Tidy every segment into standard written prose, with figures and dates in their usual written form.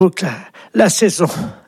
Donc la saison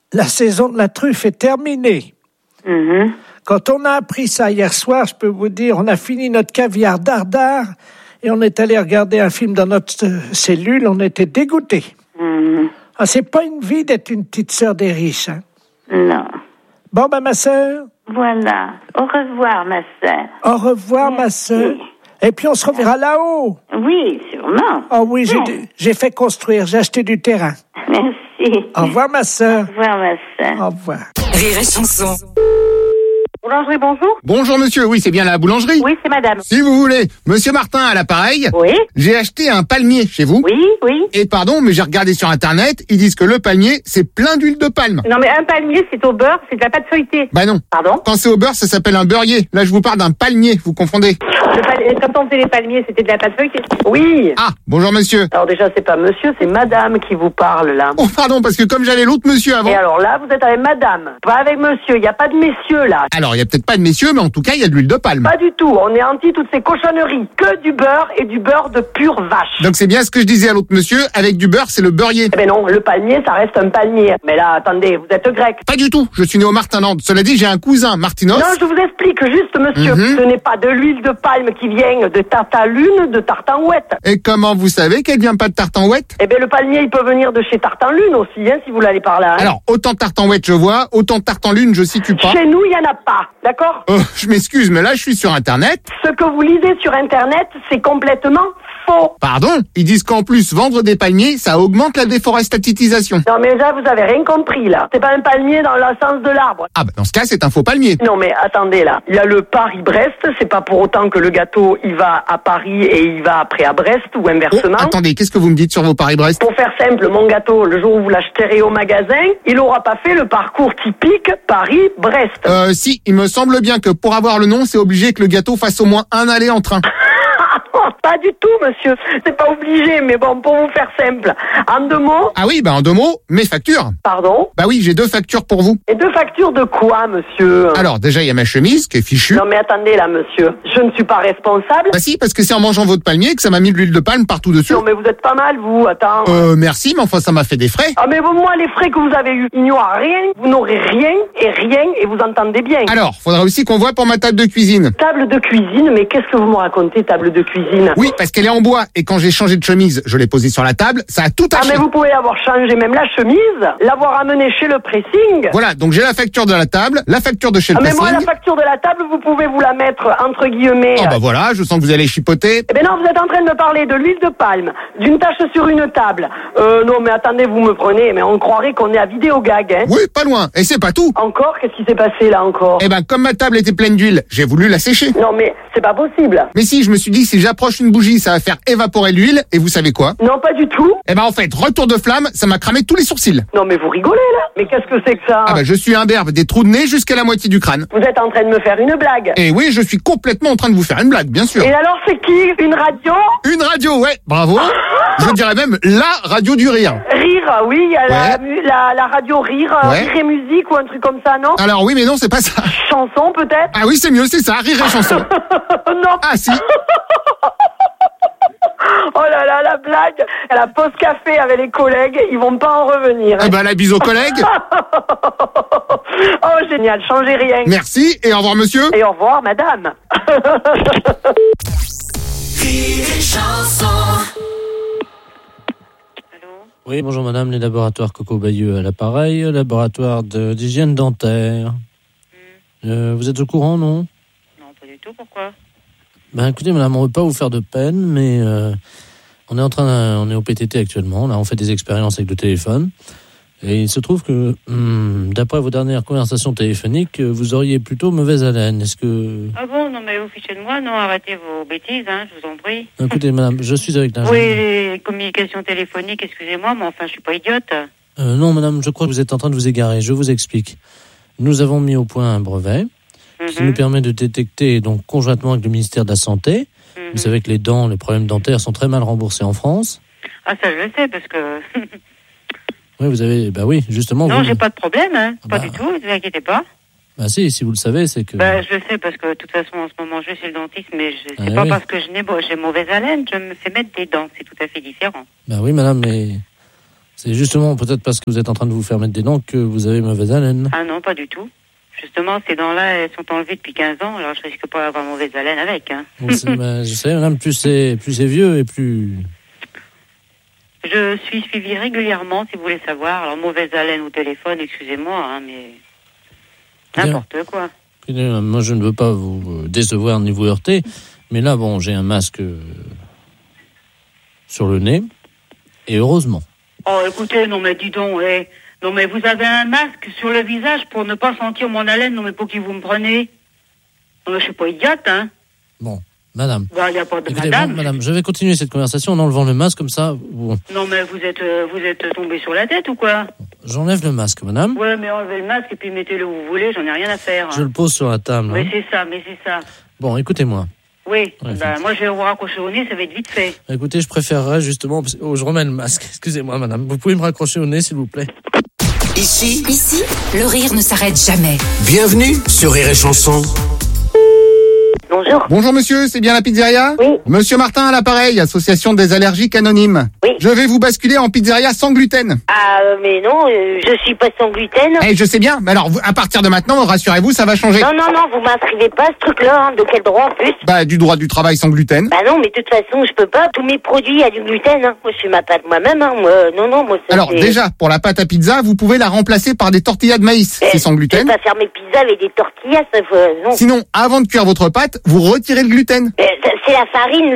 de la truffe est terminée. Mhm. Quand on a appris ça hier soir, je peux vous dire, on a fini notre caviar dardard et on est allé regarder un film dans notre cellule, on était dégoûtés. Mhm. Ah, c'est pas une vie d'être une petite sœur des riches, hein. Non. Bon, ma sœur. Voilà. Au revoir, ma sœur. Au revoir, ma sœur. Et puis on se reverra là-haut. Oui, sûrement. Oh oui, j'ai fait construire, j'ai acheté du terrain. Merci. Au revoir, ma sœur. Au revoir, ma sœur. Au revoir. Rire et chanson. Boulangerie, bonjour. Bonjour monsieur, oui c'est bien la boulangerie. Oui, c'est madame. Si vous voulez, monsieur Martin à l'appareil. Oui. J'ai acheté un palmier chez vous. Oui. Et pardon, mais j'ai regardé sur internet, ils disent que le palmier, c'est plein d'huile de palme. Non, mais un palmier, c'est au beurre, c'est de la pâte feuilletée. Bah non. Pardon? Quand c'est au beurre, ça s'appelle un beurrier. Là, je vous parle d'un palmier, vous confondez. Quand on faisait les palmiers, c'était de la pâte feuilletée. Oui. Ah, bonjour monsieur. Alors déjà, c'est pas monsieur, c'est madame qui vous parle, là. Oh pardon, parce que comme j'avais l'autre monsieur avant. Et alors là, vous êtes avec madame, pas avec monsieur. Il n'y a pas de messieurs, là. Alors, il y a peut-être pas de messieurs, mais en tout cas, il y a de l'huile de palme. Pas du tout. On est anti toutes ces cochonneries. Que du beurre et du beurre de pure vache. Donc c'est bien ce que je disais à l'autre monsieur, avec du beurre, c'est le beurrier. Eh ben non, le palmier, ça reste un palmier. Mais là, attendez, vous êtes grec. Pas du tout, je suis né au Martinland. Cela dit, j'ai un cousin, Martinos. Non, je vous explique juste, monsieur. Ce n'est pas de l'huile de palme qui vient de tartalune, de tartanouette. Et comment vous savez qu'elle vient pas de tartanouette? Eh ben le palmier, il peut venir de chez Tartanlune aussi, hein, si vous l'allez par là. Hein. Alors, autant tartanouette je vois, autant tartanlune je situe pas. Chez nous, il y en a pas, d'accord? Je m'excuse, mais là, je suis sur Internet. Ce que vous lisez sur Internet, c'est complètement faux. Pardon? Ils disent qu'en plus, vendre des palmiers, ça augmente la déforestatisation. Non, mais là, vous avez rien compris, là. C'est pas un palmier dans le sens de l'arbre. Ah bah dans ce cas, c'est un faux palmier. Non, mais attendez, là. Il y a le Paris-Brest, c'est pas pour autant que le gâteau, il va à Paris et il va après à Brest, ou Oh, inversement. attendez, qu'est-ce que vous me dites sur vos Paris-Brest? Pour faire simple, mon gâteau, le jour où vous l'achèterez au magasin, il aura pas fait le parcours typique Paris-Brest. Si, il me semble bien que pour avoir le nom, c'est obligé que le gâteau fasse au moins un aller en train. Pas du tout, monsieur. C'est pas obligé, mais bon, pour vous faire simple. En 2 mots. Ah oui, bah en 2 mots, mes factures. Pardon? Bah oui, j'ai 2 factures pour vous. Et 2 factures de quoi, monsieur? Alors déjà, il y a ma chemise qui est fichue. Non, mais attendez, là, monsieur. Je ne suis pas responsable. Bah si, parce que c'est en mangeant votre palmier que ça m'a mis de l'huile de palme partout dessus. Non, mais vous êtes pas mal, vous. Attends. Merci, mais enfin, ça m'a fait des frais. Ah, mais moi, les frais que vous avez eus, il n'y aura rien. Vous n'aurez rien, et vous entendez bien. Alors, faudra aussi qu'on voit pour ma table de cuisine. Table de cuisine, mais qu'est-ce que vous me racontez, table de cuisine? Oui, parce qu'elle est en bois, et quand j'ai changé de chemise, je l'ai posée sur la table, ça a tout Ah, taché. mais vous pouvez avoir changé même la chemise, l'avoir amenée chez le pressing. Voilà, donc j'ai la facture de la table, la facture de chez le Ah, mais moi, pressing. la facture de la table, vous pouvez vous la mettre entre guillemets. Oh bah voilà, je sens que vous allez chipoter. Eh ben non, vous êtes en train de me parler de l'huile de palme, d'une tache sur une table. Non, mais attendez, vous me prenez, mais on croirait qu'on est à Vidéogag, hein. Oui, pas loin, et c'est pas tout. Encore? Qu'est-ce qui s'est passé là encore? Eh ben, comme ma table était pleine d'huile, j'ai voulu la sécher. Non, mais c'est pas possible. Mais si, je me suis dit, si j'approche une bougie, ça va faire évaporer l'huile, et vous savez quoi? Non, pas du tout. Eh ben, en fait, retour de flamme, ça m'a cramé tous les sourcils. Non, mais vous rigolez là. Mais qu'est-ce que c'est que ça? Ah bah, je suis un berbe, des trous de nez jusqu'à la moitié du crâne. Vous êtes en train de me faire une blague. Et oui, je suis complètement en train de vous faire une blague, bien sûr. Et alors, c'est qui? Une radio? Une radio, ouais, bravo. Je dirais même la radio du rire. Rire, oui, il y a Ouais. la radio Rire, Ouais. Rire et musique ou un truc comme ça, non? Alors oui, mais non, c'est pas ça. Chanson peut-être? Ah oui, c'est mieux, c'est ça, rire et chanson. Non. Ah si. Oh là là, la blague. À la pause café avec les collègues, ils vont pas en revenir. Eh ben, la bise aux collègues. Oh, génial, changez rien. Merci, et au revoir, monsieur. Et au revoir, madame. Oui, bonjour madame, les laboratoires Coco Bayeux à l'appareil, laboratoire d'hygiène dentaire. Vous êtes au courant, non? Non, pas du tout, pourquoi? Ben écoutez madame, on ne veut pas vous faire de peine, mais on est au PTT actuellement, là on fait des expériences avec le téléphone. Et il se trouve que, d'après vos dernières conversations téléphoniques, vous auriez plutôt mauvaise haleine. Est-ce que... Ah bon, non mais vous fichez de moi, non, arrêtez vos bêtises, hein, je vous en prie. Écoutez madame, je suis avec Oui, les communications téléphoniques, excusez-moi, mais enfin, je suis pas idiote. non madame, je crois que vous êtes en train de vous égarer, je vous explique. Nous avons mis au point un brevet qui nous permet de détecter, donc conjointement avec le ministère de la Santé, vous savez que les problèmes dentaires sont très mal remboursés en France. Ah, ça je le sais, parce que... Oui, vous avez, bah oui, justement. Non, vous... j'ai pas de problème, hein. Pas du tout, ne vous inquiétez pas. Bah si vous le savez, c'est que... Bah, je le sais, parce que de toute façon, en ce moment, je vais chez le dentiste, mais c'est pas parce que j'ai mauvaise haleine, je me fais mettre des dents, c'est tout à fait différent. Bah oui, madame, mais... C'est justement peut-être parce que vous êtes en train de vous faire mettre des dents que vous avez mauvaise haleine. Ah non, pas du tout. Justement, ces dents-là, elles sont enlevées depuis 15 ans, alors je risque pas d'avoir mauvaise haleine avec. Hein. Bon, je sais, madame, plus c'est vieux et plus... Je suis suivie régulièrement, si vous voulez savoir. Alors, mauvaise haleine au téléphone, excusez-moi, hein, mais... N'importe quoi. Moi, je ne veux pas vous décevoir ni vous heurter, mais là, bon, j'ai un masque sur le nez, et heureusement. Oh, écoutez, non mais dis donc, non mais vous avez un masque sur le visage pour ne pas sentir mon haleine, non mais pour qui vous me prenez? Non mais je suis pas idiote, hein. Bon, madame. Bah, y a pas de écoutez, madame. Bon, madame, je vais continuer cette conversation en enlevant le masque, comme ça... Bon. Non mais vous êtes tombé sur la tête ou quoi? J'enlève le masque, madame. Ouais, mais enlevez le masque et puis mettez-le où vous voulez, j'en ai rien à faire. Je le pose sur la table. Oui, hein. mais c'est ça. Bon, écoutez-moi. Oui, Ouais, moi je vais vous raccrocher au nez, ça va être vite fait. Écoutez, je préférerais justement... je remets le masque. Excusez-moi, madame. Vous pouvez me raccrocher au nez, s'il vous plaît? Ici, le rire ne s'arrête jamais. bienvenue sur Rire et Chanson. Bonjour. Bonjour monsieur, c'est bien la pizzeria? Oui. Monsieur Martin à l'appareil, association des allergiques anonymes. Oui. Je vais vous basculer en pizzeria sans gluten. Ah, mais non, je suis pas sans gluten. Je sais bien, mais alors à partir de maintenant, rassurez-vous, ça va changer. Non, vous m'inscrivez pas à ce truc-là, hein. De quel droit en plus? Bah du droit du travail sans gluten. Bah non, mais de toute façon, je peux pas. Tous mes produits à du gluten, hein. Moi, je fais ma pâte moi-même, hein. Moi, ça, Alors déjà, pour la pâte à pizza, vous pouvez la remplacer par des tortillas de maïs, c'est sans Je gluten. vais pas faire mes pizzas avec des tortillas, ça, non. Sinon, avant de cuire votre pâte, vous retirez le gluten. C'est la farine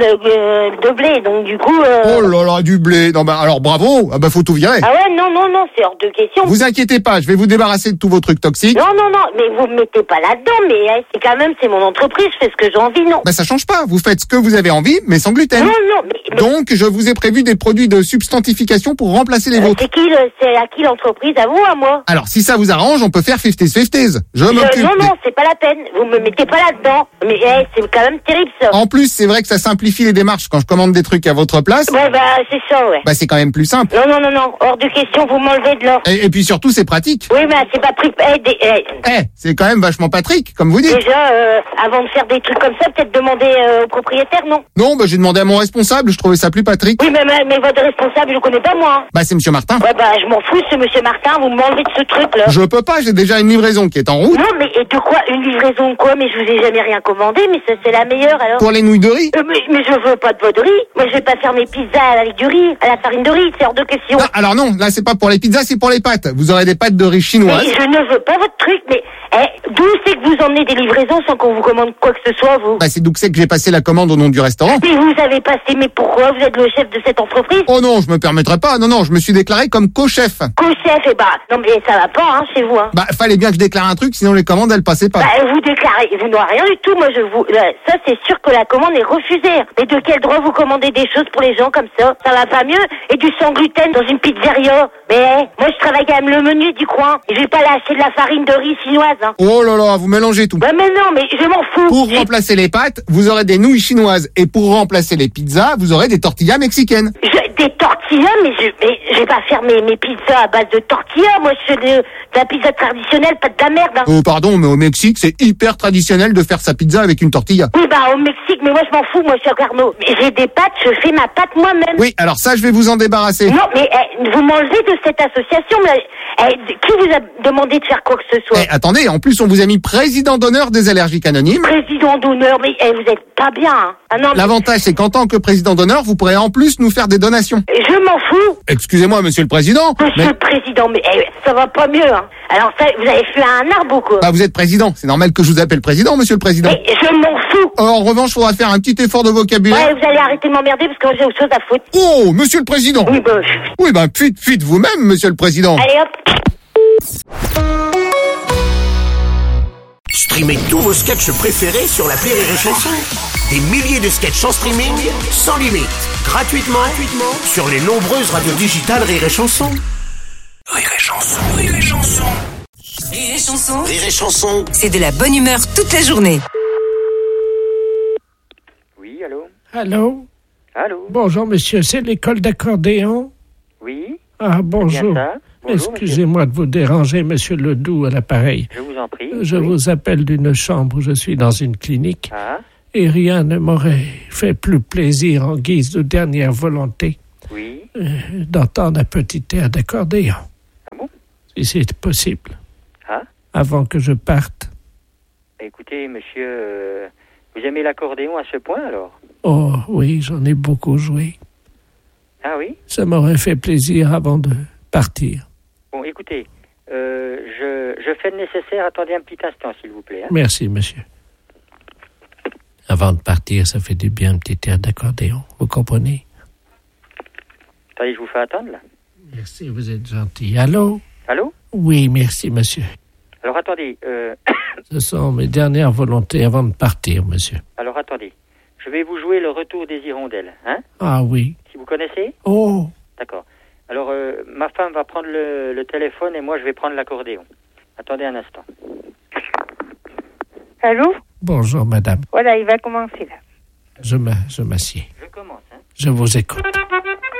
de blé, donc du coup... Oh là là, du blé. Non, bah alors bravo, faut tout virer. Ah ouais, non, c'est hors de question. Vous inquiétez pas, je vais vous débarrasser de tous vos trucs toxiques. Non, mais vous me mettez pas là-dedans, mais c'est mon entreprise, je fais ce que j'ai envie, non. Bah ça change pas, vous faites ce que vous avez envie, mais sans gluten. Non, mais... Donc, je vous ai prévu des produits de substantification pour remplacer les vôtres. C'est à qui l'entreprise? À vous, à moi? Alors, si ça vous arrange, on peut faire 50-50. Je m'occupe. Non, c'est pas la peine. Vous me mettez pas là-dedans. Mais c'est quand même terrible, ça. En plus, c'est vrai que ça simplifie les démarches quand je commande des trucs à votre place. Ouais, c'est ça, ouais. Bah, c'est quand même plus simple. Non, hors de question, vous m'enlevez de l'or. Et puis surtout, c'est pratique. Oui, mais c'est pas pris... C'est quand même vachement Patrick, comme vous dites. Déjà, avant de faire des trucs comme ça, peut-être demander au propriétaire, non? Non, j'ai demandé à mon responsable, je trouvais ça plus Patrick. Oui, mais votre responsable, je le connais pas, moi. Bah, c'est monsieur Martin. Ouais, je m'en fous, c'est monsieur Martin, vous m'enlevez de ce truc-là. Je peux pas, j'ai déjà une livraison qui est en route. Non, mais et de quoi? Une livraison de quoi? Mais je vous ai jamais rien commandé, mais ça, c'est la meilleure, alors. Pour les nouilles de riz. Mais je veux pas de votre riz. Moi, je vais pas faire mes pizzas avec du riz, à la farine de riz, c'est hors de question. Non, alors non, là, c'est pas pour les pizzas, c'est pour les pâtes. Vous aurez des pâtes de riz chinoises. Mais je ne veux pas votre truc, mais d'où c'est que vous emmenez des livraisons sans qu'on vous commande quoi que ce soit, vous? C'est d'où que c'est que j'ai passé la commande au nom du restaurant. Mais vous avez passé, mais pourquoi? Vous êtes le chef de cette entreprise? Oh non, je me permettrai pas. Non, je me suis déclaré comme co-chef. Co-chef, non mais ça va pas, hein, chez vous, hein. Fallait bien que je déclare un truc, sinon les commandes, elles passaient pas. Vous déclarez, vous n'aurez rien du tout, moi ça c'est sûr que la commande est refusée. Mais de quel droit vous commandez des choses pour les gens comme ça? Ça va pas mieux? Et du sans gluten dans une pizzeria? Mais moi je travaille quand même le menu du coin. Et je vais pas lâcher de la farine de riz chinoise, hein. Oh là là, vous mélangez tout. Mais non, mais je m'en fous. Pour remplacer les pâtes, vous aurez des nouilles chinoises. Et pour remplacer les pizzas, vous aurez des tortillas mexicaines. Des tortillas, mais je vais pas faire mes pizzas à base de tortillas. Moi, je fais de la pizza traditionnelle, pas de la merde, hein. Oh pardon, mais au Mexique, c'est hyper traditionnel de faire sa pizza avec une tortilla. Oui, au Mexique, mais moi je m'en fous, moi je suis à Carnot. Mais j'ai des pâtes, je fais ma pâte moi-même. Oui, alors ça, je vais vous en débarrasser. Non, mais vous m'enlevez de cette association, mais qui vous a demandé de faire quoi que ce soit? Attendez, en plus, on vous a mis président d'honneur des allergiques anonymes. Président d'honneur, mais vous êtes pas bien, hein. Ah non, L'avantage, c'est qu'en tant que président d'honneur, vous pourrez en plus nous faire des donations. Je m'en fous. Excusez-moi, monsieur le président. Monsieur le président, mais ça va pas mieux, hein. Alors ça, vous avez fait un arbre ou quoi? Vous êtes président, c'est normal que je vous appelle président, monsieur le président. Mais je m'en fous. En revanche, il faudra faire un petit effort de vocabulaire. Ouais, vous allez arrêter de m'emmerder parce que moi j'ai autre chose à foutre. Oh, monsieur le président. Oui, fuite vous-même, monsieur le président. Allez hop. Streamez tous vos sketchs préférés sur l'appli Rire et Chanson. Des milliers de sketchs en streaming, sans limite, gratuitement sur les nombreuses radios digitales Rire et Chanson. Rire et Chanson, Rire et Chanson. Rire et Chanson, Rire et Chanson. c'est de la bonne humeur toute la journée. Oui, allô? Allô? Allô? Bonjour, monsieur, c'est l'école d'accordéon? Oui? Ah, bonjour. Bien ça. Bonjour, Excusez-moi de vous déranger, monsieur Ledoux, à l'appareil. Je vous en prie. Je vous appelle d'une chambre où je suis dans une clinique. Ah, Et rien ne m'aurait fait plus plaisir en guise de dernière volonté Oui. d'entendre un petit air d'accordéon. Ah bon? Si c'est possible. Ah? Avant que je parte. Écoutez, monsieur, vous aimez l'accordéon à ce point, alors? Oh oui, j'en ai beaucoup joué. Ah oui? Ça m'aurait fait plaisir avant de partir. Bon, écoutez, je fais le nécessaire. Attendez un petit instant, s'il vous plaît. Hein? Merci, monsieur. Avant de partir, ça fait du bien un petit air d'accordéon. Vous comprenez? Attendez, je vous fais attendre, là. Merci, vous êtes gentil. Allô? Allô? Oui, merci, monsieur. Alors, attendez, Ce sont mes dernières volontés avant de partir, monsieur. alors, attendez. Je vais vous jouer le retour des hirondelles, hein? Ah oui. Si vous connaissez? Oh, D'accord. Alors, ma femme va prendre le téléphone et moi, je vais prendre l'accordéon. Attendez un instant. Allô? bonjour, madame. Voilà, il va commencer là. Je m'assieds. Je commence, hein? Je vous écoute.